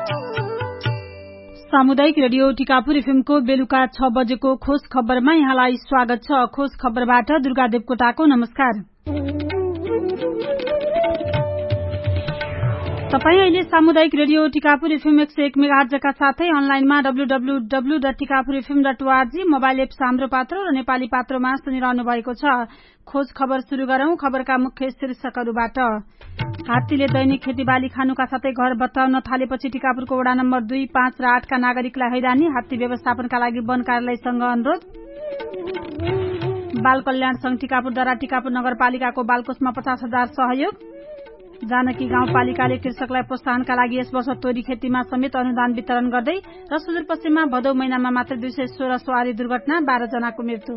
सामुदायिक रेडियो टिकापुर एफएमको बेलुका 6 बजेको खोज खबरमा यहाँलाई स्वागत छ। खोज खबरबाट दुर्गा देवकोटाको नमस्कार। तपाई अहिले सामुदायिक रेडियो टिकापुर एफएम 101 मेगाहर्जका साथै अनलाइनमा www.tikapurfm.org मोबाइल एप हाम्रो पात्रो र नेपाली पात्रोमा सुनिरहनु भएको छ। खोज खबर शुरू गरौं। खबरका मुख्य शीर्षकहरूबाट। हात्तीले दैनिक खेतीबाली खानुका साथै घर भत्काउन थालेपछि टिकापुरको वडा नम्बर 2, 5 र 8 का नागरिकलाई हैरानी। हात्ती व्यवस्थापनका लागि वन कार्यालयसँग अनुरोध। बाल कल्याण संघ टिकापुरद्वारा टिकापुर नगरपालिकाको बालकोषमा 50,000 सहयोग। जानकी गाउँपालिकाले कृषकलाई प्रोत्साहनका लागि यस वर्ष तोरी खेतीमा समेत अनुदान वितरण गर्दै र सुदूरपश्चिममा भदौ महिनामा मात्र 216 सवारी दुर्घटना, 12 जनाको मृत्यु।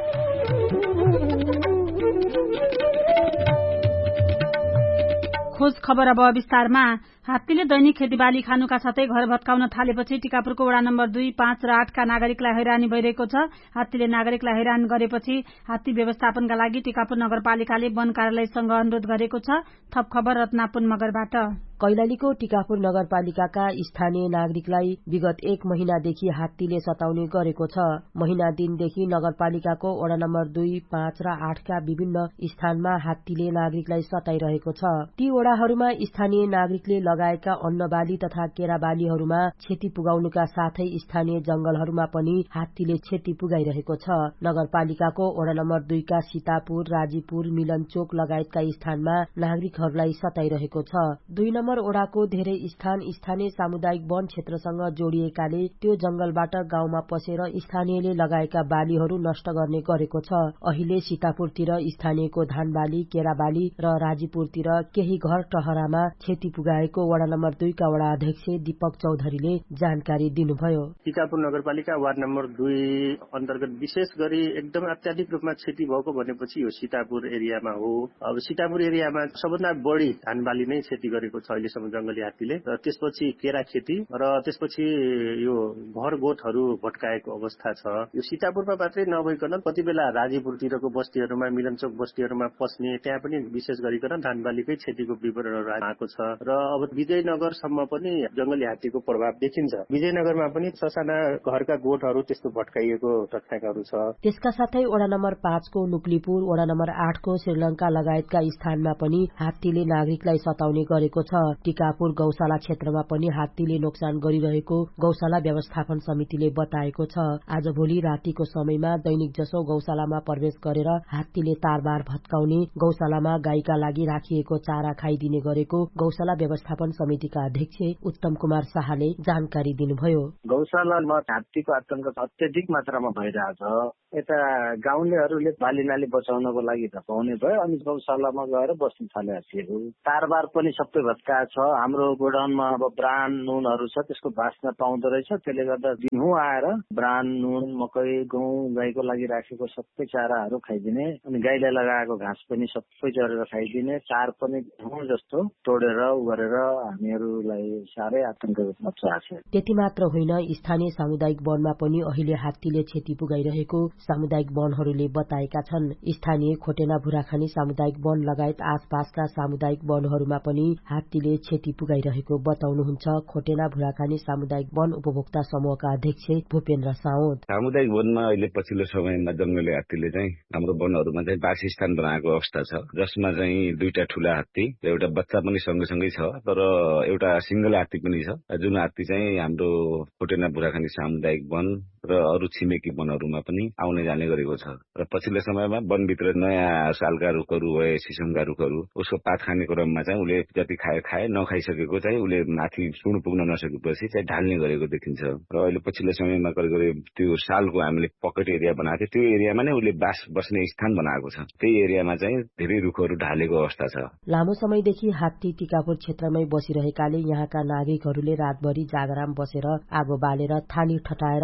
खोज खबर अब विस्तारमा। हात्तीले दैनिक खेतीबाली खानुका साथै घर भत्काउन थालेपछि टिकापुरको वडा नम्बर 2, 5 र 8 का नागरिकलाई हैरानी भइरहेको छ। हात्तीले नागरिकलाई हैरान गरेपछि हात्ती व्यवस्थापनका लागि टिकापुर नगरपालिकाले वन कार्यालयसँग अनुरोध गरेको छ। थप खबर रत्नापुन मगरबाट। कैलालीको टिकापुर नगरपालिकाका स्थानीय नागरिकलाई विगत 1 महिनादेखि हात्तीले सताउने गरेको छ। महिना दिनदेखि नगरपालिकाको वडा नम्बर 2, 5 र 8 का विभिन्न स्थानमा हात्तीले नागरिकलाई सताइरहेको छ। ती वडाहरूमा स्थानीय नागरिकले लगाएका अन्नबाली तथा केराबालीहरूमा क्षति पुगाउनुका साथै स्थानीय जंगलहरूमा पनि हात्तीले क्षति पुगाइरहेको छ। नगरपालिकाको वडा नम्बर 2 का सीतापुर, राजीपुर, मिलनचोक लगायतका स्थानमा नागरिकहरूलाई सताइरहेको छ। 2 नम्बर वडाको धेरै स्थान स्थानीय सामुदायिक वन क्षेत्रसँग जोडिएकाले त्यो जंगलबाट गाउँमा पसेर स्थानीयले लगाएका बालीहरू नष्ट गर्ने गरेको छ। अहिले सीतापुरतिर स्थानीयको धानबाली, केराबाली र राजीपुरतिर केही घर टहरामा क्षति पुगाएको वडा नम्बर 2 का वडा अध्यक्ष दीपक चौधरीले जानकारी दिनुभयो। टिकापुर नगरपालिका वार्ड नम्बर 2 अन्तर्गत विशेष गरी एकदम अत्याधिक रूपमा क्षति भएको भनेपछि यो सीतापुर एरियामा हो। अब सीतापुर एरियामा सबभन्दा बढी धानबाली नै क्षति गरेको छ अहिलेसम्म जंगली हात्तीले, र त्यसपछि केरा खेती र त्यसपछि यो घर गोठहरू भट्काएको अवस्था छ। यो सीतापुरमा मात्रै नभइकन कति बेला राजीपुरतिरको बस्तीहरूमा, मिलनचोक बस्तीहरूमा पस्ने त्यहाँ पनि विशेष गरिकन धानबालीकै क्षतिको विवरणहरू आएको छ। र अब विजयनगरसम्म पनि जंगली हात्तीको प्रभाव देखिन्छ। विजयनगरमा पनि ससाना घरका गोठहरू त्यस्तो भट्काइएको तथ्याङ्कहरू छ। त्यसका साथै वडा नम्बर 5 को नुक्लीपुर, वडा नम्बर 8 को श्रीलंका लगायतका स्थानमा पनि हात्तीले नागरिकलाई सताउने गरेको छ। टिकापुर गौशाला क्षेत्रमा पनि हात्तीले नोक्सान गरिरहेको गौशाला व्यवस्थापन समितिले बताएको छ। आजभोलि रातिको समयमा दैनिक जसो गौशालामा प्रवेश गरेर हात्तीले तारबार भत्काउने, गौशालामा गाईका लागि राखिएको चारा खाइदिने गरेको गौशाला व्यवस्थापन समितिका अध्यक्ष उत्तम कुमार शाहले जानकारी दिनुभयो। गौशालामा हात्तीको आतंक अत्यधिक मात्रामा भइरहेछ। यता गाउँलेहरूले बालीनाली बचाउनको लागि धपाउने भयो, अनि गौशालामा गएर बस्न थाले हात्तीहरू। तारबार पनि सबै भत्काएको छ। हाम्रो गोडाउनमा अब ब्रान नुनहरू छ, त्यसको बास्ना पाउँदो रहेछ। त्यसले गर्दा दिनहुँ आएर ब्रान, नुन, मकै, गहुँ, गाईको लागि राखेको सबै चाराहरू खाइदिने, अनि गाईलाई लगाएको घाँस पनि सबै जरेर खाइदिने, तार पनि दिनहुँ जस्तो तोडेर गरेर हामीहरूलाई साह्रै आतंक मच्चाएको छ। त्यति मात्र होइन, स्थानीय सामुदायिक वनमा पनि अहिले हात्तीले क्षति पुगाइरहेको सामुदायिक वनहरूले बताएका छन्। स्थानीय खोटेना भुराखानी सामुदायिक वन लगायत आसपासका सामुदायिक वनहरूमा पनि हात्तीले क्षति पुगाइरहेको बताउनुहुन्छ खोटेना भुराखानी सामुदायिक वन उपभोक्ता समूहका अध्यक्ष भूपेन्द्र साउद। सामुदायिक वनमा अहिले पछिल्लो समयमा जंगली हात्तीले चाहिँ हाम्रो वनहरूमा चाहिँ वासस्थान बनाएको अवस्था छ, जसमा चाहिँ 2टा ठूला हात्ती, एउटा बच्चा पनि सँगसँगै छ, तर एउटा सिंगल हात्ती पनि छ, जुन हात्ती चाहिँ हाम्रो खोटेना भुराखानी सामुदायिक वन र अरू छिमेकी वनहरूमा पनि आउने जाने गरेको छ। र पछिल्लो समयमा वनभित्र नयाँ सालका रुखहरू भए, सिसमका रुखहरू, उसको पात खाने क्रममा चाहिँ उसले जति खाए नखाइसकेको चाहिँ उसले माथि सुन पुग्न नसकेपछि चाहिँ ढाल्ने गरेको देखिन्छ। र अहिले पछिल्लो समयमा करिब त्यो सालको हामीले पकेट एरिया बनाएको थियो, त्यो एरियामा नै उसले बस्ने स्थान बनाएको छ। त्यही एरियामा चाहिँ धेरै रुखहरू ढालेको अवस्था छ। लामो समयदेखि हात्ती टिकापुर क्षेत्रमै बसिरहेकाले यहाँका नागरिकहरूले रातभरि जागराम बसेर आगो बालेर थाली ठटाएर हल्ला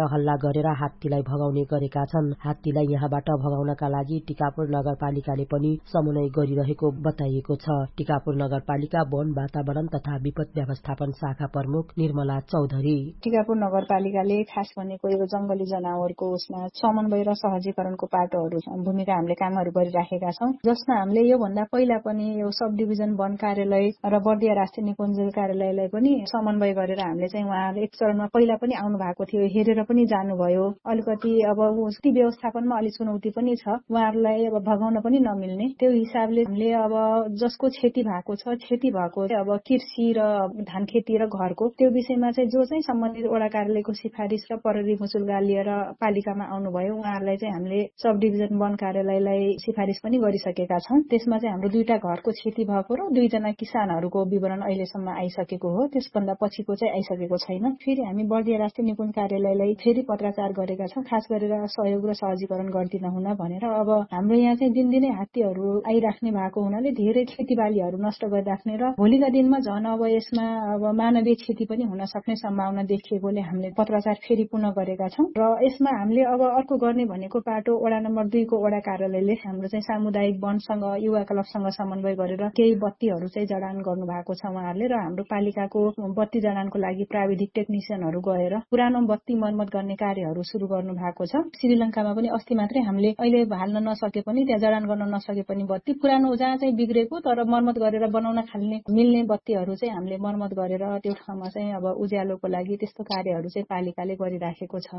गरेर हात्तीलाई भगाउने गरेका छन्। हात्तीलाई यहाँबाट भगाउनका लागि टिकापुर नगरपालिकाले पनि समन्वय गरिरहेको बताइएको छ। टिकापुर नगरपालिका वन वातावरण तथा विपद व्यवस्थापन शाखा प्रमुख निर्मला चौधरी। टिकापुर नगरपालिकाले खास भनेको यो जंगली जनावरको उसमा समन्वय र सहजीकरणको पाटोहरू भूमिका हामीले कामहरू गरिराखेका छौं, जसमा हामीले यो भन्दा पहिला पनि यो सब डिभिजन वन कार्यालय र बर्दिया राष्ट्रिय निकुञ्ज कार्यालयलाई पनि समन्वय गरेर हामीले चाहिँ उहाँहरूले एक चरणमा पहिला पनि आउनु भएको थियो, हेरेर पनि जानुभयो। अलिकति अब ती व्यवस्थापनमा अलि चुनौती पनि छ, उहाँहरूलाई अब भगाउन पनि नमिल्ने। त्यो हिसाबले हामीले अब जसको क्षति भएको छ, क्षति भएको अब कृषि र धान खेती र घरको त्यो विषयमा चाहिँ जो चाहिँ सम्बन्धित वडा कार्यालयको सिफारिस र प्रहरी मुचुल्का लिएर पालिकामा आउनुभयो, उहाँहरूलाई चाहिँ हामीले सब डिभिजन वन कार्यालयलाई सिफारिस पनि गरिसकेका छौं। त्यसमा चाहिँ हाम्रो 2टा घरको क्षति भएको र 2 जना किसानहरूको विवरण अहिलेसम्म आइसकेको हो, त्यसभन्दा पछिको चाहिँ आइसकेको छैन। फेरि हामी बर्दिया राष्ट्रिय निकुञ्ज कार्यालयलाई फेरि पत्राचार गरेका छौं, खास गरेर सहयोग र सहजीकरण गर्दिन हुन भनेर। अब हाम्रो यहाँ चाहिँ दिनदिनै हात्तीहरू आइराख्ने भएको हुनाले धेरै खेतीबालीहरू नष्ट गरिराख्ने र भोलिका दिनमा झन अब यसमा अब मानवीय क्षति पनि हुन सक्ने सम्भावना देखिएकोले हामीले पत्राचार फेरि पुनः गरेका छौं। र यसमा हामीले अब अर्को गर्ने भनेको पाटो वडा नम्बर 2 को वडा कार्यालयले हाम्रो चाहिँ सामुदायिक वनसँग युवा क्लबसँग समन्वय गरेर केही बत्तीहरू चाहिँ जडान गर्नु भएको छ उहाँहरूले, र हाम्रो पालिकाको बत्ती जडानको लागि प्राविधिक टेक्निसियनहरू गएर पुरानो बत्ती मर्मत गर्ने कार्यहरू सुरु गर्नु भएको छ। श्रीलङ्कामा पनि अस्ति मात्रै हामीले अहिले हाल्न नसके पनि त्यहाँ जडान गर्न नसके पनि बत्ती पुरानो जहाँ चाहिँ बिग्रेको तर मर्मत गरेर बनाउन खाल्ने मिल्ने बत्तीहरू चाहिँ हामीले मर्मत गरेर त्यो ठाउँमा चाहिँ अब उज्यालोको लागि त्यस्तो कार्यहरू चाहिँ पालिकाले गरिराखेको छ।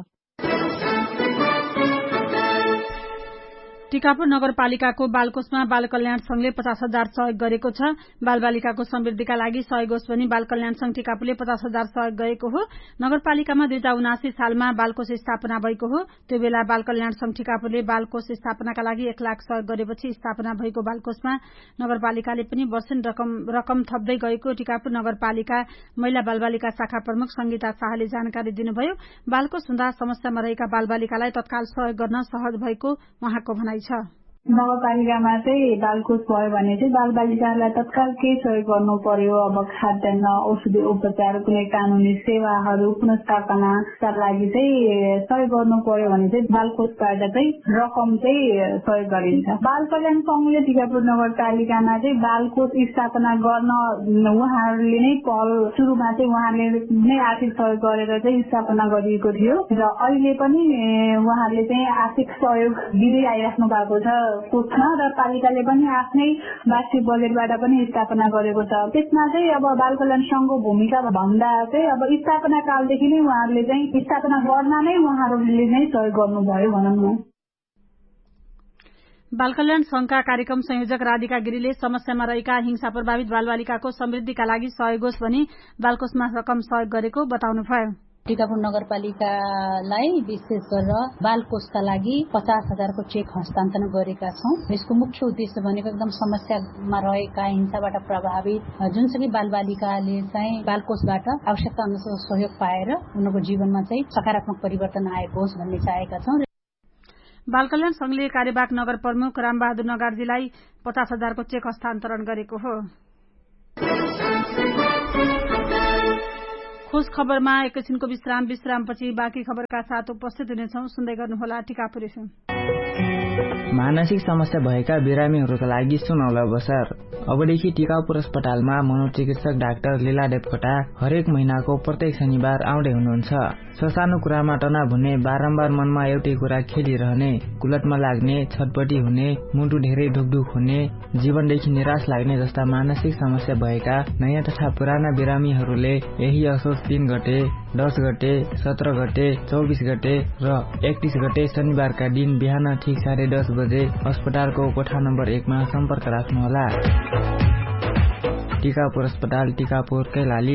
टिकापुर नगरपालिकाको बालकोषमा बाल कल्याण संघले 50,000 सहयोग गरेको छ। बालबालिकाको समृद्धिका लागि सहयोगोष पनि बाल कल्याण संघ टिकापुरले 50,000 सहयोग गरेको हो। नगरपालिकामा 2079 सालमा बालकोष स्थापना भएको हो। त्यो बेला बाल कल्याण संघ टिकापुरले बालकोष स्थापनाका लागि 1 लाख सहयोग गरेपछि स्थापना भएको बालकोषमा नगरपालिकाले पनि वर्षेनी रकम थप्दै गएको टिकापुर नगरपालिका महिला बालबालिका शाखा प्रमुख संगीता शाहले जानकारी दिनुभयो। बालकोष हुँदा समस्यामा रहेका बालबालिकालाई तत्काल सहयोग गर्न सहज भएको उहाँको भनाइ छ। नगरपालिकामा चाहिँ बालकोष भयो भने चाहिँ बालबालिकाहरूलाई तत्काल केही सहयोग गर्नु पर्यो। अब खाद्यान्न, औषधि उपचार, कुनै कानूनी सेवाहरू पुनर्स्थापनाका लागि चाहिँ सहयोग गर्नु पर्यो भने चाहिँ बालकोषबाट चाहिँ रकम चाहिँ सहयोग गरिन्छ। बाल कल्याण संघले टिकापुर नगरपालिकामा चाहिँ बालकोष स्थापना गर्न उहाँहरूले नै पहल सुरुमा चाहिँ उहाँहरूले नै आर्थिक सहयोग गरेर चाहिँ स्थापना गरिएको थियो र अहिले पनि उहाँहरूले चाहिँ आर्थिक सहयोग दिँदै आइराख्नु भएको छ कोषमा, र पालिकाले पनि आफ्नै वार्षिक बजेटबाट पनि स्थापना गरेको छ। त्यसमा चाहिँ अब बाल कल्याण संघको भूमिका भन्दा चाहिँ अब स्थापना कालदेखि नै उहाँहरूले चाहिँ स्थापना गर्न नै उहाँहरूले नै सहयोग गर्नुभयो भनौँ न। बाल कल्याण संघका कार्यक्रम संयोजक राधिका गिरीले समस्यामा रहेका हिंसा प्रभावित बालबालिकाको समृद्धिका लागि सहयोगोष भनी बालकोषमा रकम सहयोग गरेको बताउनुभयो। टिकापुर नगरपालिकालाई विशेष गरेर बालकोषका लागि 50,000 को चेक हस्तान्तरण गरेका छौं। यसको मुख्य उद्देश्य भनेको एकदम समस्यामा रहेका हिंसाबाट प्रभावित जुनसुकै बालबालिकाले चाहिँ बालकोषबाट आवश्यकता अनुसार सहयोग पाएर उनको जीवनमा चाहिँ सकारात्मक परिवर्तन आएको होस् भन्ने चाहेका छौं। बाल कल्याण संघले कार्यवाहक नगर प्रमुख रामबहादुर नगार्जीलाई 50,000 को चेक हस्तान्तरण गरेको हो। खोज खबरमा एकैछिनको विश्रामपछि बाँकी खबरका साथ उपस्थित हुनेछौं। सुन्दै गर्नुहोला टिकापुर एफएम। मानसिक समस्या भएका बिरामीहरूका लागि सुनौलो अवसर। अबदेखि टिकापुर अस्पतालमा मनोचिकित्सक डाक्टर लीला देवकोटा हरेक महिनाको प्रत्येक शनिबार आउँदै हुनुहुन्छ। ससानो कुरामा तनाव हुने, बारम्बार मनमा एउटै कुरा खेलिरहने, कुलतमा लाग्ने, छटपटी हुने, मुटु धेरै ढुकढुक हुने, जीवनदेखि निराश लाग्ने जस्ता मानसिक समस्या भएका नयाँ तथा पुराना बिरामीहरूले यही असोज 3 गते, 10 गते, 17 गते, 24 गते र 31 गते शनिबारका दिन बिहान ठीक 10:30 बजे अस्पतालको कोठा नम्बर 1 मा सम्पर्क राख्नुहोला। टिकापुर अस्पताल, टिकापुर, कैलाली।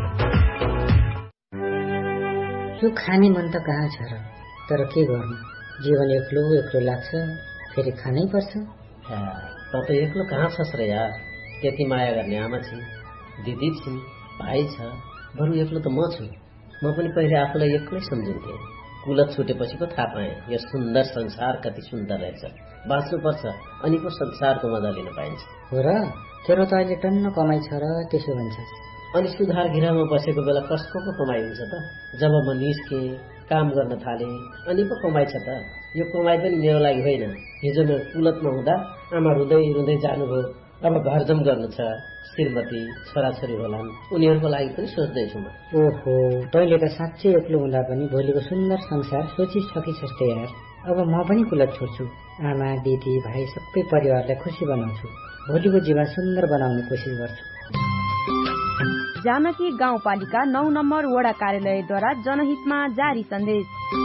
यो खाने मन त कहाँ छ र, तर के गर्नु, जीवन एक्लो एक्लो लाग्छ, फेरि खानै पर्छ। त एक्लो कहाँ छस् र यार, त्यति माया गर्ने आमा छिन्, दिदी छिन्, भाइ छ, बरु एक्लो त म छु। म पनि पहिले आफूलाई एक्लै सम्झिन्थे, कुलत छुटेपछि पो थाहा पाएँ यो सुन्दर संसार कति सुन्दर रहेछ। बाँच्नुपर्छ अनि पो संसारको मजा लिन पाइन्छ। हो र, तेरो त अहिले टन्न कमाइ छ र त्यसो भन्छ। अनि सुधार गृहमा बसेको बेला कसको पो कमाइ हुन्छ त? जब म निस्के काम गर्न थाले अनि पो कमाइ छ त। यो कमाइ पनि मेरो लागि होइन। हिजो म कुलतमा हुँदा आमा रुँदै रुँदै जानुभयो। अब घरजम गर्नु छ, श्रीमती छोराछोरी होलान्, उनीहरूको लागि पनि सोच्दैछु म। ओहो, तैँले त साँच्चै एक्लो हुँदा पनि भोलिको सुन्दर संसार सोचिसकिछस् त यार। अब म पनि कुलत छोड्छु। आमा, दिदी, भाइ सबै परिवारलाई खुसी बनाउँछु। भोलिको जीवन सुन्दर बनाउने कोसिस गर्छु। जानकी गाउँपालिका 9 नम्बर वडा कार्यालयद्वारा जनहितमा जारी सन्देश।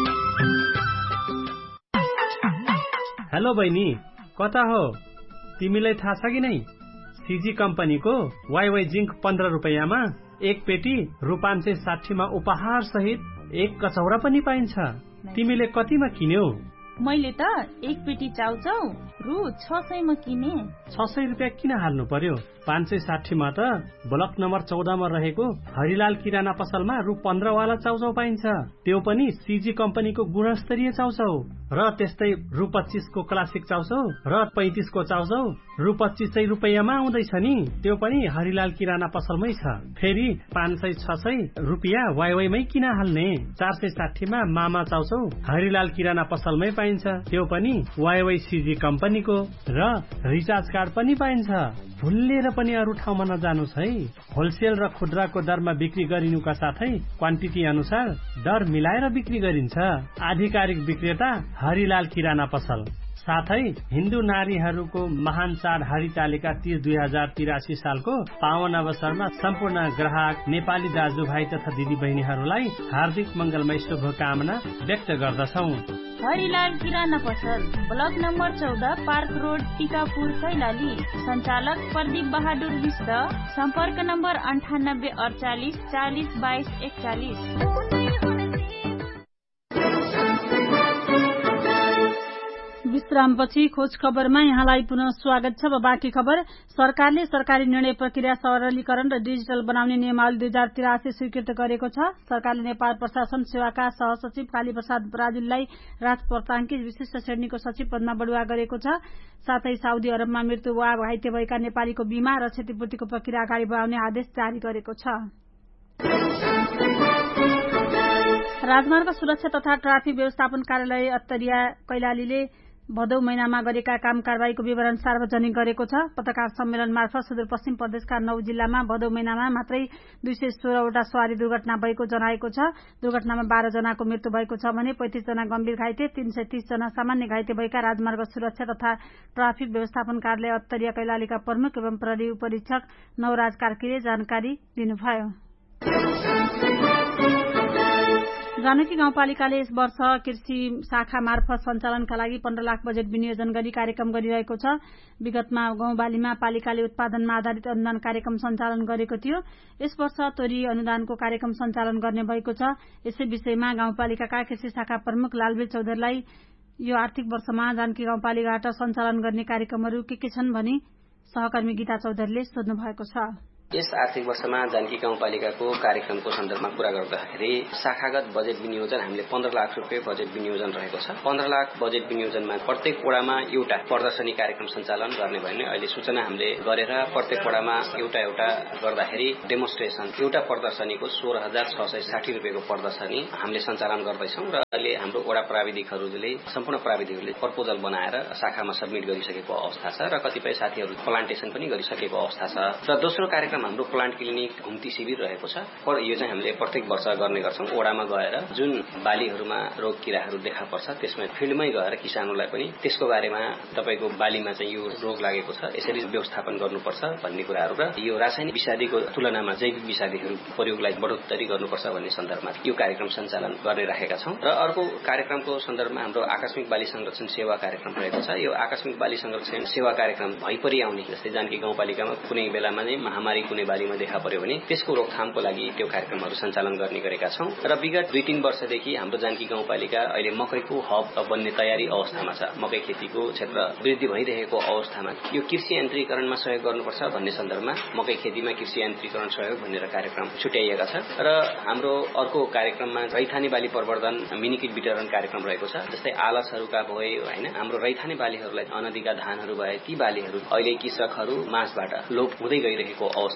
हेलो बहिनी, कता हो? तिमीलाई थाहा छ कि नै? सीजी कम्पनीको वाइवाई जिंक 15 रुपैयाँमा एक पेटी रु 560 मा उपहार सहित एक कचौरा पनि पाइन्छ। तिमीले कतिमा किन्यौ? मैले त एक पेटी चाउचाउ रु 600 मा किने। 600 रुपियाँ किन हाल्नु पर्यो? 560 मा त ब्लक नम्बर 14 मा रहेको हरिलाल किराना पसलमा रु 15 वाला चाउचाउ पाइन्छ। त्यो पनि सीजी कम्पनीको गुणस्तरीय चाउचाउ। र त्यस्तै रु 25 को क्लासिक चाउचाउ र 35 को चाउचाउ रु 25 रुपैयाँमा आउँदैछ नि। त्यो पनि हरिलाल किराना पसलमै छ। फेरि 500-600 रुपियाँ वाइवाईमै किन हाल्ने? 460 मा मामा चाउचाउ हरिलाल किराना पसलमै पाइन्छ। त्यो पनि वाइवाई सीजी कम्पनीको। र रिचार्ज कार्ड पनि पाइन्छ। भुलेर पनि अरू ठाउँमा नजानुस् है। होलसेल र खुद्राको दरमा बिक्री गरिनुका साथै क्वान्टिटी अनुसार दर मिलाएर बिक्री गरिन्छ। आधिकारिक विक्रेता हरिलाल किराना पसल। साथै हिन्दू नारीहरूको महान चाड हरितालिका 30/2083 सालको पावन अवसरमा सम्पूर्ण ग्राहक नेपाली दाजुभाइ तथा दिदी बहिनीहरूलाई हार्दिक मंगलमय शुभकामना व्यक्त गर्दछौ। हरिलाल किराना पसल, block number 14, park road, Tikapur, Kailali. सञ्चालक प्रदीप बहादुर विष्ट। सम्पर्क नम्बर 9848 40 22 41। विश्रामपछि खोज खबरमा यहाँलाई पुनः स्वागत छ। बाँकी खबर। सरकारले सरकारी निर्णय प्रक्रिया सरलीकरण र डिजिटल बनाउने नियमावली 2083 स्वीकृत गरेको छ। सरकारले नेपाल प्रशासन सेवाका सहसचिव कालीप्रसाद ब्राजिललाई राजपत्राङ्कित विशिष्ट श्रेणीको सचिव पदमा बढुवा गरेको छ। साथै साउदी अरबमा मृत्यु वा घाइते भएका नेपालीको बीमा र क्षतिपूर्तिको प्रक्रिया अगाडि बढाउने आदेश जारी गरेको छ। राजमार्ग सुरक्षा तथा ट्राफिक व्यवस्थापन कार्यालय अत्तरिया कैलालीले भदौ महिनामा गरेका काम कारबाहीको विवरण सार्वजनिक गरेको छ। पत्रकार सम्मेलन मार्फत सुदूरपश्चिम प्रदेशका 9 जिल्लामा भदौ महिनामा मात्रै 216 वटा सवारी दुर्घटना भएको जनाएको छ। दुर्घटनामा 12 जनाको मृत्यु भएको छ भने 35 जना गम्भीर घाइते, 330 जना सामान्य घाइते भएका राजमार्ग सुरक्षा तथा ट्राफिक व्यवस्थापन कार्यालय अत्तरिया कैलालीका प्रमुख एवं प्रहरी उपरीक्षक नवराज कार्कीले जानकारी दिनुभयो। जानकी गाउँपालिकाले यस वर्ष कृषि शाखा मार्फत सञ्चालनका लागि 15 लाख बजेट विनियोजन गरी कार्यक्रम गरिरहेको छ। विगतमा गाउँबालीमा पालिकाले उत्पादनमा आधारित अनुदान कार्यक्रम सञ्चालन गरेको थियो। यस वर्ष तोरी अनुदानको कार्यक्रम सञ्चालन गर्ने भएको छ। यसै विषयमा गाउँपालिकाका कृषि शाखा प्रमुख लालवीर चौधरीलाई यो आर्थिक वर्षमा जानकी गाउँपालिकाबाट सञ्चालन गर्ने कार्यक्रमहरू के छन् भनी सहकर्मी गीता चौधरीले सोध्नु भएको छ। यस आर्थिक वर्षमा जानकी गाउँपालिकाको कार्यक्रमको सन्दर्भमा कुरा गर्दाखेरि शाखागत बजेट विनियोजन हामीले 15 लाख रुपियाँ बजेट विनियोजन रहेको छ। 15 लाख बजेट विनियोजनमा प्रत्येक वडामा एउटा प्रदर्शनी कार्यक्रम सञ्चालन गर्ने भन्ने अहिले सूचना हामीले गरेर प्रत्येक वडामा एउटा गर्दाखेरि डेमोन्स्ट्रेसन एउटा प्रदर्शनीको 16,660 रुपियाँको प्रदर्शनी हामीले सञ्चालन गर्दैछौँ र अहिले हाम्रो वडा प्राविधिकहरूले सम्पूर्ण प्राविधिकहरूले प्रपोजल बनाएर शाखामा सबमिट गरिसकेको अवस्था छ र कतिपय साथीहरू प्लान्टेसन पनि गरिसकेको अवस्था छ। र दोस्रो कार्यक्रम हाम्रो प्लान्ट क्लिनिक घुम्ती शिविर रहेको छ। यो चाहिँ हामीले प्रत्येक वर्ष गर्ने गर्छौं। ओडामा गएर जुन बालीहरूमा रोग किराहरू देखा पर्छ त्यसमा फिल्डमै गएर किसानहरूलाई पनि त्यसको बारेमा तपाईको बालीमा चाहिँ यो रोग लागेको छ, यसरी व्यवस्थापन गर्नुपर्छ भन्ने कुराहरू र यो रासायनिक विषादीको तुलनामा जैविक विषादीहरू प्रयोगलाई बढोत्तरी गर्नुपर्छ भन्ने सन्दर्भमा यो कार्यक्रम सञ्चालन गर्ने राखेका छौं। र अर्को कार्यक्रमको सन्दर्भमा हाम्रो आकस्मिक बाली संरक्षण सेवा कार्यक्रम रहेको छ। यो आकस्मिक बाली संरक्षण सेवा कार्यक्रम भइपरि आउने जस्तै जानकी गाउँपालिकामा कुनै बेलामा नै महामारी कुनै बालीमा देखा पर्यो भने त्यसको रोकथामको लागि त्यो कार्यक्रमहरू सञ्चालन गर्ने गरेका छौं। र विगत 2-3 वर्षदेखि हाम्रो जानकी गाउँपालिका अहिले मकैको हब बन्ने तयारी अवस्थामा छ। मकै खेतीको क्षेत्र वृद्धि भइरहेको अवस्थामा यो कृषि यन्त्रीकरणमा सहयोग गर्नुपर्छ भन्ने सन्दर्भमा मकै खेतीमा कृषि यन्त्रीकरण सहयोग भनेर कार्यक्रम छुट्याइएका छ। र हाम्रो अर्को कार्यक्रममा रैथाने बाली प्रवर्धन मिनी किट वितरण कार्यक्रम रहेको छ। जस्तै आलसहरूका भयो हैन, हाम्रो रैथाने बालीहरूलाई अनदिका धानहरू भए ती बालीहरू अहिले कृषकहरू माझबाट लोप हुँदै गइरहेको अवस्था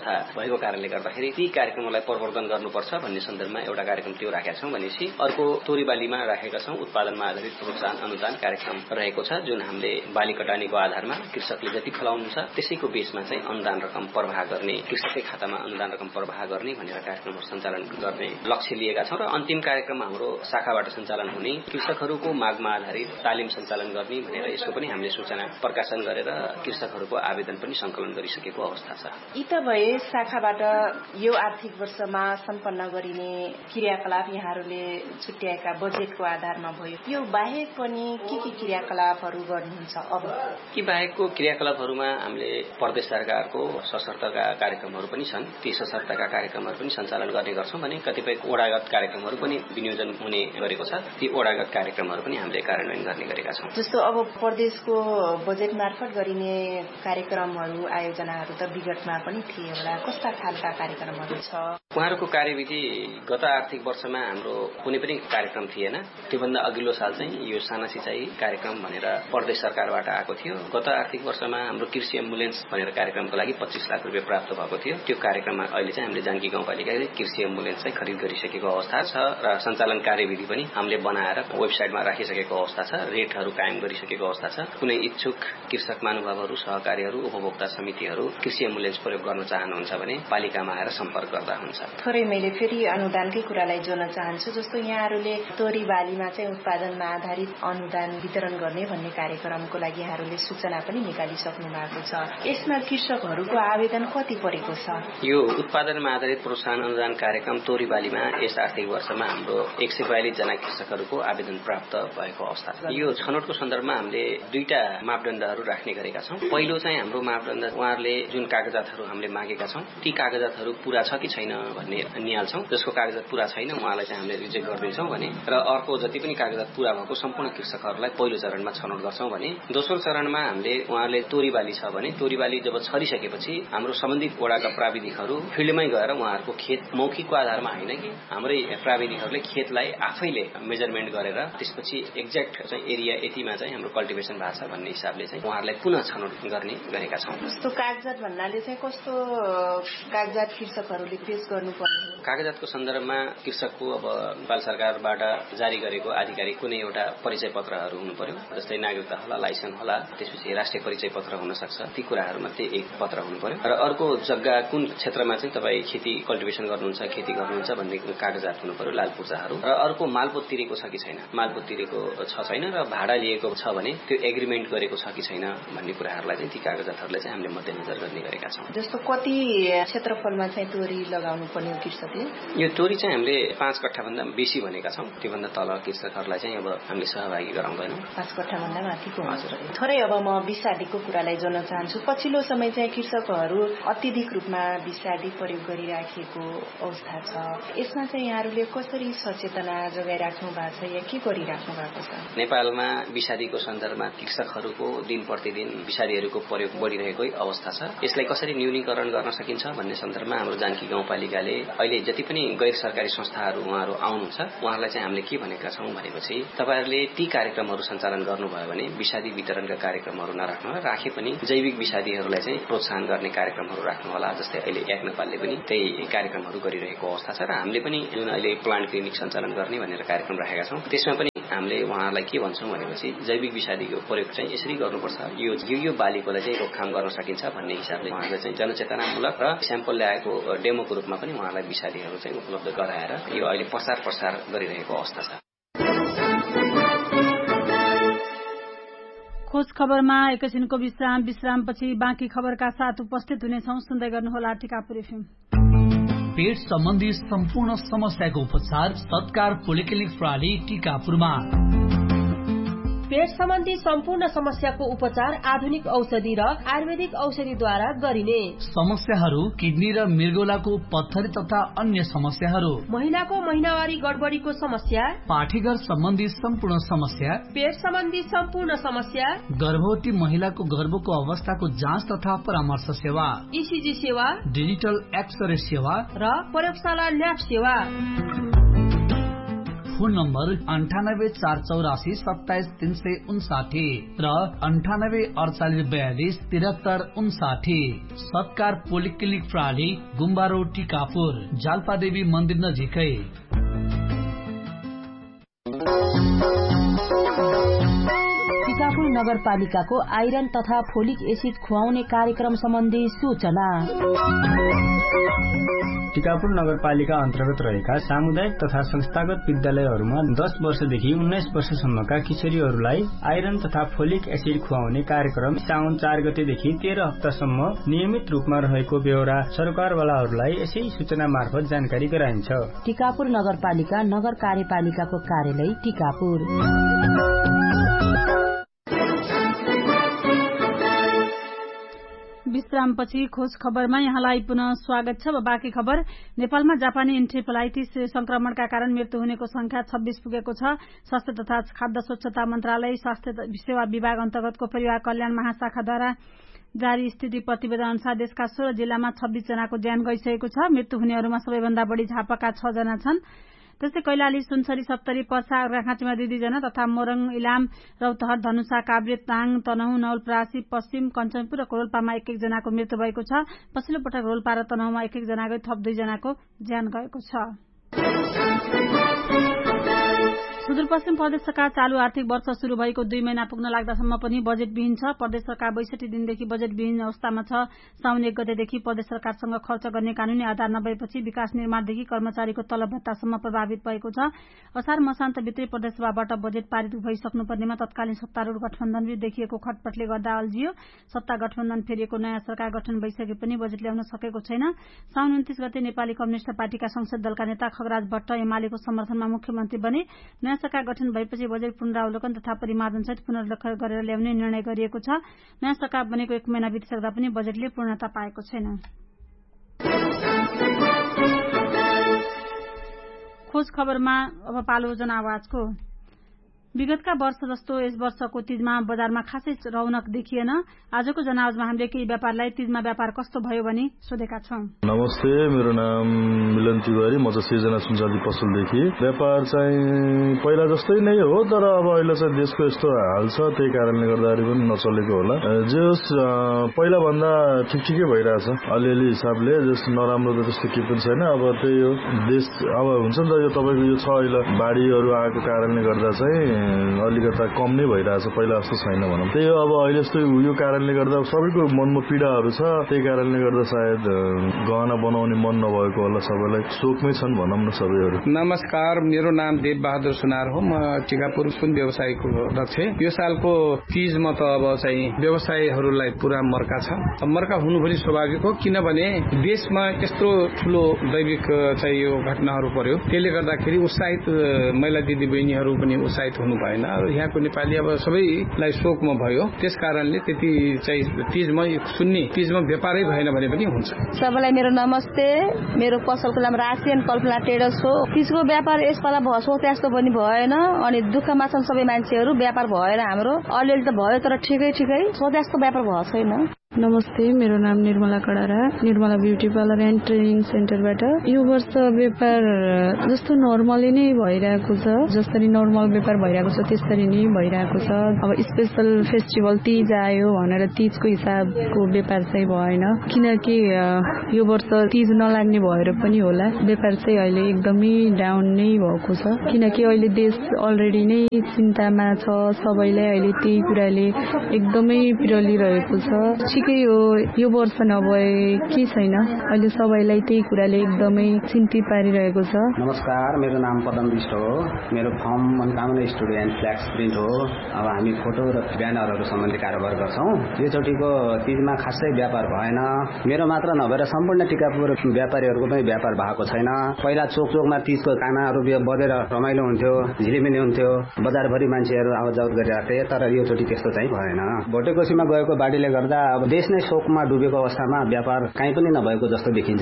अवस्था भएको कारणले गर्दाखेरि ती कार्यक्रमलाई प्रवर्धन गर्नुपर्छ भन्ने सन्दर्भमा एउटा कार्यक्रम त्यो राखेका छौं भनेपछि अर्को तोरीबालीमा राखेका छौं उत्पादनमा आधारित प्रोत्साहन अनुदान कार्यक्रम रहेको छ जुन हामीले बाली कटानीको आधारमा कृषकले जति फलाउनुहुन्छ त्यसैको बेसमा चाहिँ अनुदान रकम प्रवाह गर्ने कृषककै खातामा अनुदान रकम प्रवाह गर्ने भनेर कार्यक्रमहरू सञ्चालन गर्ने लक्ष्य लिएका छौं र अन्तिम कार्यक्रम हाम्रो शाखाबाट सञ्चालन हुने कृषकहरूको मागमा आधारित तालिम सञ्चालन गर्ने भनेर यसको पनि हामीले सूचना प्रकाशन गरेर कृषकहरूको आवेदन पनि संकलन गरिसकेको अवस्था छ। यी त भए शाखाबाट यो आर्थिक वर्षमा सम्पन्न गरिने क्रियाकलाप यहाँहरूले छुट्याएका बजेटको आधारमा भयो। यो बाहेक पनि के क्रियाकलापहरू गर्नुहुन्छ? अब यी बाहेकको क्रियाकलापहरूमा हामीले प्रदेश सरकारको सशर्तका कार्यक्रमहरू पनि छन्। ती सशर्तका कार्यक्रमहरू पनि सञ्चालन गर्ने गर्छौं भने कतिपय ओडागत कार्यक्रमहरू पनि विनियोजन हुने गरेको छ। ती ओडागत कार्यक्रमहरू पनि हामीले कार्यान्वयन गर्ने गरेका छौं। जस्तो अब प्रदेशको बजेट मार्फत गरिने कार्यक्रमहरू आयोजनाहरू त विगतमा पनि थिए होला, कस्ता खालका कार्यक्रमहरू छ? उहाँहरूको कार्यविधि गत आर्थिक वर्षमा हाम्रो कुनै पनि कार्यक्रम थिएन। त्योभन्दा अघिल्लो साल चाहिँ यो साना सिंचाई कार्यक्रम भनेर प्रदेश सरकारबाट आएको थियो। गत आर्थिक वर्षमा हाम्रो कृषि एम्बुलेन्स भनेर कार्यक्रमको लागि 25 लाख रुपियाँ प्राप्त भएको थियो। त्यो कार्यक्रममा अहिले चाहिँ हामीले जानकी गाउँपालिकाले कृषि एम्बुलेन्स चाहिँ खरिद गरिसकेको अवस्था छ र सञ्चालन कार्यविधि पनि हामीले बनाएर वेबसाइटमा राखिसकेको अवस्था छ। रेटहरू कायम गरिसकेको अवस्था छ। कुनै इच्छुक कृषक महानुभावहरू, सहकारीहरू, उपभोक्ता समितिहरू कृषि एम्बुलेन्स प्रयोग गर्न चाहनुहुन्छ भने पालिकामा आएर सम्पर्क गर्दा हुन्छ। थोरै मैले फेरि अनुदानकै कुरालाई जोड्न चाहन्छु। जस्तो यहाँहरूले तोरी बालीमा चाहिँ उत्पादनमा आधारित अनुदान वितरण गर्ने भन्ने कार्यक्रमको लागि यहाँहरूले सूचना पनि निकालिसक्नु भएको छ। यसमा कृषकहरूको आवेदन कति परेको छ? यो उत्पादनमा आधारित प्रोत्साहन अनुदान कार्यक्रम तोरी बालीमा यस आर्थिक वर्षमा हाम्रो 142 जना कृषकहरूको आवेदन प्राप्त भएको अवस्था छ। यो छनौटको सन्दर्भमा हामीले दुईटा मापदण्डहरू राख्ने गरेका छौं। पहिलो चाहिँ हाम्रो मापदण्ड उहाँहरूले जुन कागजातहरू हामीले मागेका छौं ती कागजातहरू पूरा छ कि छैन भन्ने निहाल्छौं। जसको कागजात पूरा छैन उहाँलाई चाहिँ हामीले रिजेक्ट गर्दैछौं भने र अर्को जति पनि कागजात पूरा भएको सम्पूर्ण कृषकहरूलाई पहिलो चरणमा छनौट गर्छौं भने दोस्रो चरणमा हामीले उहाँहरूले तोरी बाली छ भने तोरी बाली जब छरिसकेपछि हाम्रो सम्बन्धित वडाका प्राविधिकहरू फिल्डमै गएर उहाँहरूको खेत मौखिकको आधारमा होइन कि हाम्रै प्राविधिकहरूले खेतलाई आफैले मेजरमेन्ट गरेर त्यसपछि एक्ज्याक्ट चाहिँ एरिया यतिमा चाहिँ हाम्रो कल्टिभेसन भएको छ भन्ने हिसाबले चाहिँ उहाँहरूलाई पुनः छनौट गर्ने गरेका छौं। जस्तो कागजात भन्नाले चाहिँ कस्तो कागजात कृषकहरूले पेश गर्नुपर्ने? कागजातको सन्दर्भमा कृषकको अब नेपाल सरकारबाट जारी गरेको आधिकारिक कुनै एउटा परिचय पत्रहरू हुनु पर्यो। जस्तै नागरिकता होला, लाइसेन्स होला, त्यसपछि राष्ट्रिय परिचय पत्र हुन सक्छ। ती कुराहरूमध्ये एक पत्र हुनु पर्यो र अर्को जग्गा कुन क्षेत्रमा चाहिँ तपाईँ खेती कल्टिभेसन गर्नुहुन्छ, खेती गर्नुहुन्छ भन्ने कागजात हुनु पर्यो, लाल पूर्जाहरू। र अर्को मालपोत तिरेको छ कि छैन, मालपोत तिरेको छ छैन र भाडा लिएको छ भने त्यो एग्रिमेन्ट गरेको छ कि छैन भन्ने कुराहरूलाई चाहिँ ती कागजातहरूलाई चाहिँ हामीले मध्यनजर गर्ने गरेका छौं। जस्तो कति क्षेत्रफलमा चाहिँ तोरी लगाउनु पर्ने हो कृषकले? यो तोरी चाहिँ हामीले 5 कट्ठा भन्दा बेसी भनेका छौं। त्योभन्दा तल कृषकहरूलाई चाहिँ अब हामीले सहभागी गराउँदैनौं। 5 कट्ठा भन्दा माथिको हजुर। थोरै अब म विषादीको कुरालाई जोड्न चाहन्छु। पछिल्लो समय चाहिँ कृषकहरू अत्यधिक रूपमा विषादी प्रयोग गरिराखेको अवस्था छ। यसमा चाहिँ यहाँहरूले कसरी सचेतना जगाइराख्नु भएको छ या के गरिराख्नु भएको छ? नेपालमा विषादीको सन्दर्भमा कृषकहरूको दिन प्रतिदिन विषादीहरूको प्रयोग बढिरहेकै अवस्था छ। यसलाई कसरी न्यूनीकरण गर्न सकिन्छ भन्ने सन्दर्भमा हाम्रो जानकी गाउँपालिकाले अहिले जति पनि गैर सरकारी संस्थाहरू उहाँहरू आउनुहुन्छ उहाँहरूलाई चाहिँ हामीले के भनेका छौं भनेपछि तपाईहरुले ती कार्यक्रमहरू सञ्चालन गर्नुभयो भने विषादी वितरणका कार्यक्रमहरू नराख्नु होला, राखे पनि जैविक विषादीहरूलाई चाहिँ प्रोत्साहन गर्ने कार्यक्रमहरू राख्नु होला। जस्तै अहिले एक नेपालले पनि त्यही कार्यक्रमहरू गरिरहेको अवस्था छ र हामीले पनि जुन अहिले प्लान्ट क्लिनिक सञ्चालन गर्ने भनेर कार्यक्रम राखेका छौं त्यसमा पनि हामीले उहाँहरूलाई के भन्छौं भनेपछि जैविक विषादीको प्रयोग चाहिँ यसरी गर्नुपर्छ, यो बालीकोलाई चाहिँ रोकथाम गर्न सकिन्छ भन्ने हिसाबले उहाँहरूले चाहिँ जनचेतनामूलक र स्याम्पल ल्याएको डेमोको रूपमा पनि उहाँहरूलाई विषादीहरू चाहिँ उपलब्ध गराएर यो अहिले प्रसार गरिरहेको अवस्था छ। खोज खबरमा एकैछिनको विश्रामपछि बाँकी खबरका साथ उपस्थित हुनेछौं। सुन्दै गर्नुहोला टिकापुर एफएम। पेट सम्बन्धी सम्पूर्ण समस्याको उपचार सत्कार पोलिक्लिनिक प्रणाली टिकापुरमा। पेट सम्बन्धी सम्पूर्ण समस्याको उपचार आधुनिक औषधि र आयुर्वेदिक औषधिद्वारा गरिने। समस्याहरू किडनी र मृगौलाको पत्थरी तथा अन्य समस्याहरू, महिलाको महिनावारी गडबडीको समस्या, पाठीघर सम्बन्धी सम्पूर्ण समस्या, पेट सम्बन्धी सम्पूर्ण समस्या, गर्भवती महिलाको गर्भको अवस्थाको जाँच तथा परामर्श सेवा, ईसीजी सेवा, डिजिटल एक्सरे सेवा र प्रयोगशाला ल्याब सेवा। फोन नम्बर 9848477359 र 9848427359। सत्कार पोलिक्लिनिक प्रणाली गुम्बा रोड टिकापुर, जाल्पादेवी मन्दिर नजिकै। टिकापुर नगरपालिकाको आइरन तथा फोलिक एसिड खुवाउने कार्यक्रम सम्बन्धी सूचना। टिकापुर नगरपालिका अन्तर्गत रहेका सामुदायिक तथा संस्थागत विद्यालयहरूमा 10 वर्षदेखि 19 वर्षसम्मका किशोरीहरूलाई आइरन तथा फोलिक एसिड खुवाउने कार्यक्रम साउन 4 गतेदेखि 13 हप्तासम्म नियमित रूपमा रहेको बेहोरा सरकारवालाहरूलाई यसै सूचना मार्फत जानकारी गराइन्छ। टिकापुर नगरपालिका नगर कार्यपालिकाको कार्यालय टिकापुर। विश्रामपछि खोज खबरमा यहाँलाई पुनः स्वागत छ। बाँकी खबर। नेपालमा जापानी इन्सेफेलाइटिस संक्रमणका कारण मृत्यु हुनेको संख्या 26 पुगेको छ। स्वास्थ्य तथा खाद्य स्वच्छता मन्त्रालय स्वास्थ्य सेवा विभाग अन्तर्गतको परिवार कल्याण महाशाखाद्वारा जारी स्थिति प्रतिवेदन अनुसार देशका 16 जिल्लामा 26 जनाको ज्यान गइसकेको छ। मृत्यु हुनेहरूमा सबैभन्दा बढ़ी झापाका 6 जना छन्। त्यस्तै कैलाली, सुनसरी, सप्तरी, पर्सा, अर्घाखाँचीमा 2 जना तथा मोरङ, इलाम, रौतहट, धनुषा, काभ्रे, ताङ, तनहुँ, नवलपरासी, पश्चिम, कञ्चनपुर र कोरोल्पामा 1-1 जनाको मृत्यु भएको छ। पछिल्लो पटक रोल्पा र तनहुँमा 1-1 जना गई थप 2 जनाको ज्यान गएको छ। सुदूरपश्चिम प्रदेश सरकार चालू आर्थिक वर्ष शुरू भएको 2 महिना पुग्न लाग्दासम्म पनि बजेटविहीन छ। प्रदेश सरकार 62 दिनदेखि बजेटविहीन अवस्थामा छ। साउन 1 गतेदेखि प्रदेश सरकारसँग खर्च गर्ने कानूनी आधार नभएपछि विकास निर्माणदेखि कर्मचारीको तलब भत्तासम्म प्रभावित भएको छ। असार मसान्तभित्रै प्रदेशसभाबाट बजेट पारित भइसक्नुपर्नेमा तत्कालीन सत्तारूढ गठबन्धनले देखिएको खटपटले गर्दा अल्झियो। सत्ता गठबन्धन फेरिएको नयाँ सरकार गठन भइसके पनि बजेट ल्याउन सकेको छैन। साउन 29 गते नेपाली कम्युनिष्ट पार्टीका संसद दलका नेता खगराज भट्ट एमालेको समर्थनमा मुख्यमन्त्री बने। नयाँ सरकार गठन भएपछि बजेट पुनरावलोकन तथा परिमार्जनसहित पुनर्लेखन गरेर ल्याउने निर्णय गरिएको छ। नयाँ सरकार बनेको 1 महिना बितिसक्दा पनि बजेटले पूर्णता पाएको छैन। खोज खबरमा अब पालो जनआवाजको। विगतका वर्ष जस्तो यस वर्षको तीजमा बजारमा खासै रौनक देखिएन। आजको जनावजमा हामीले केही व्यापारलाई तीजमा व्यापार कस्तो भयो भनी सोधेका छौं। नमस्ते, मेरो नाम मिलन तिवारी, म चाहिँ सिर्जना सुनचाँदी पसलदेखि। व्यापार चाहिँ पहिला जस्तै नै हो, तर अब अहिले चाहिँ देशको यस्तो हाल छ त्यही कारणले गर्दाखेरि पनि नचलेको होला। जे होस् पहिला भन्दा ठिकै भइरहेछ अलिअलि हिसाबले, जस्तो नराम्रो त त्यस्तो केही पनि छैन। अब त्यही हो, देश अब हुन्छ नि त, यो तपाईँको यो छ अहिले बाढीहरू आएको कारणले गर्दा चाहिँ अलिकता कम नै भइरहेछ, पहिला जस्तो छैन भनौँ। त्यही हो, अब अहिले जस्तो यो कारणले गर्दा सबैको मनमा पीडाहरू छ, त्यही कारणले गर्दा सायद गहना बनाउने मन नभएको होला, सबैलाई शोकमै छन् भनौँ न सबैहरू। नमस्कार, मेरो नाम देव बहादुर सुनार हो। म टिकापुर सुन व्यवसायको अध्यक्ष। यो सालको तीजमा त अब चाहिँ व्यवसायीहरूलाई पुरा मर्का छ। मर्का हुनु पनि स्वाभाविक हो, किनभने देशमा यस्तो ठूलो दैविक चाहिँ यो घटनाहरू पर्यो। त्यसले गर्दाखेरि उत्साहित महिला दिदी बहिनीहरू पनि उत्साहित हुनु भएन। यहाँको नेपाली अब सबैलाई शोकमा भयो। त्यस कारणले त्यति चाहिँ तीजमा सुन्ने तीजमा व्यापारै भएन भने पनि हुन्छ। सबैलाई मेरो नमस्ते। मेरो पसलको नाम राशियन कल्पना ट्रेडर्स हो। तीजको व्यापार यसपाला भसो त्यस्तो पनि भएन, अनि दुःखमा छन् सबै मान्छेहरू। व्यापार भएन हाम्रो, अलिअलि त भयो तर ठिकै सोचेजस्तो व्यापार भएको छैन। नमस्ते, मेरो नाम Nirmala कडारा, Nirmala beauty parlour and training सेन्टरबाट। यो वर्ष व्यापार जस्तो नर्मली नै भइरहेको छ, जसरी नर्मल व्यापार भइरहेको छ त्यसरी नै भइरहेको छ। अब स्पेशल फेस्टिभल तीज आयो भनेर तीजको हिसाबको व्यापार चाहिँ भएन, किनकि यो वर्ष तीज नलाग्ने भएर पनि होला व्यापार चाहिँ अहिले एकदमै डाउन नै भएको छ। किनकि अहिले देश अलरेडी नै चिन्तामा छ, सबैलाई अहिले त्यही कुराले एकदमै पिरलिरहेको छ। ठिकै हो, यो वर्ष नभए के छैन, अहिले सबैलाई त्यही कुराले एकदमै चिन्तित पारिरहेको छ। नमस्कार, मेरो नाम पदम विष्ट हो। मेरो form Manokamana studio and फ्ल्याक्स print हो। अब हामी फोटो र ब्यानरहरू सम्बन्धी कारोबार गर्छौँ। यो चोटिको तीजमा खासै व्यापार भएन। मेरो मात्र नभएर सम्पूर्ण टिकापुर व्यापारीहरूको पनि व्यापार भएको छैन। पहिला चोकमा तीजको खानाहरू बजेर रमाइलो हुन्थ्यो, झिलिमिली हुन्थ्यो, बजारभरि मान्छेहरू आवत जावत गरिरहेको थिए, तर यो चोटि त्यस्तो चाहिँ भएन। भोटेकोसीमा गएको बाढीले गर्दा अब देश नै शोकमा डुबेको अवस्थामा व्यापार कहीँ पनि नभएको जस्तो देखिन्छ।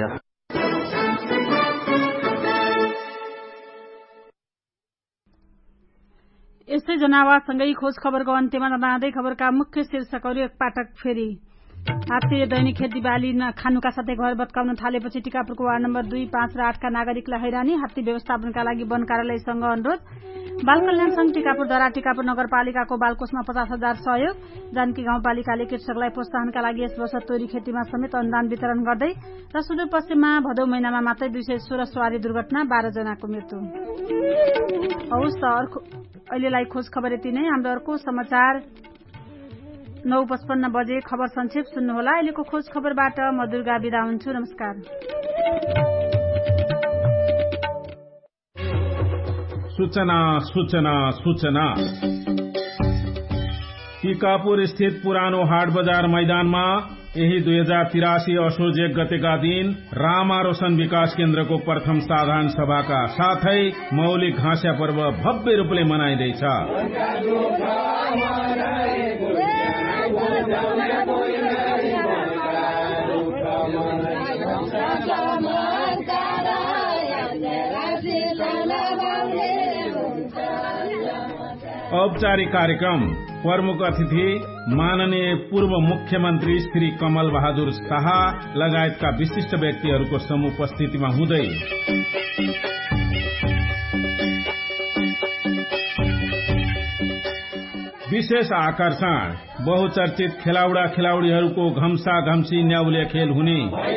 यस्तै जनावरसँगै खोज खबरको अन्त्यमा जाँदै खबरका मुख्य शीर्षकहरू एकपटक फेरि। हात्तीले दैनिक खेतीबाली खानुका साथै घर भत्काउन थालेपछि टिकापुरको वार्ड नम्बर 2, 5 र 8 का नागरिकलाई हैरानी। हात्ती व्यवस्थापनका लागि वन कार्यालयसँग अनुरोध। बाल कल्याण संघ टिकापुरद्वारा टिकापुर नगरपालिकाको बालकोषमा 50,000 सहयोग। जानकी गाउँपालिकाले कृषकलाई प्रोत्साहनका लागि यस वर्ष तोरी खेतीमा समेत अनुदान वितरण गर्दै र सुदूरपश्चिममा भदौ महिनामा मात्रै 216 सवारी दुर्घटना, 12 जनाको मृत्यु। हौस् त अहिलेलाई खोज खबर यति नै। हाम्रो अर्को समाचार 9:55 बजे खबर संक्षेप सुन्नुहोला। अहिलेको खोज खबरबाट म दुर्गा बिदा हुन्छु। नमस्कार। सूचना सूचना सूचना। टिकापुर स्थित पुरानो हाट बजार मैदानमा यही 2083 असोज 1 गतेका दिन रामा रोशन विकास केन्द्रको प्रथम साधारण सभाका साथै मौलिक घाँस्या पर्व भव्य रूपले मनाइँदैछ। औपचारिक कार्यक्रम प्रमुख अतिथि माननीय पूर्व मुख्यमन्त्री श्री कमल बहादुर शाह लगायतका विशिष्ट व्यक्तिहरूको समुपस्थितिमा हुँदै विशेष आकर्षण बहुचर्चित खेलाउडा खेलाउडीहरूको घम्सा घम्सी न्याउले खेल हुने